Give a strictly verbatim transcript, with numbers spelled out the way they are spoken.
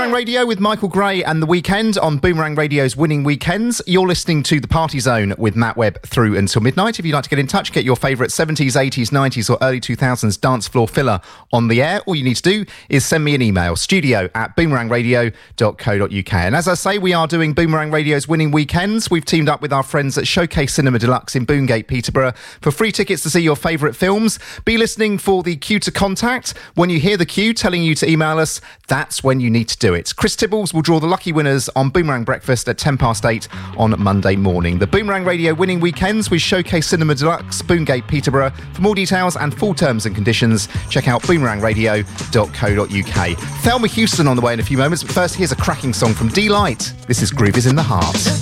Boomerang Radio with Michael Gray and The Weekend on Boomerang Radio's Winning Weekends. You're listening to The Party Zone with Matt Webb through until midnight. If you'd like to get in touch, get your favourite seventies, eighties, nineties or early two thousands dance floor filler on the air, all you need to do is send me an email, studio at boomerang radio dot co dot uk. And as I say, we are doing Boomerang Radio's Winning Weekends. We've teamed up with our friends at Showcase Cinema Deluxe in Boongate, Peterborough for free tickets to see your favourite films. Be listening for the cue to contact. When you hear the cue telling you to email us, that's when you need to do it. Chris Tibbles will draw the lucky winners on Boomerang Breakfast at ten past eight on Monday morning. The Boomerang Radio Winning Weekends with Showcase Cinema Deluxe, Boongate, Peterborough. For more details and full terms and conditions, check out boomerang radio dot co dot uk. Thelma Houston on the way in a few moments, but first here's a cracking song from Delight. This is Groove is in the Heart.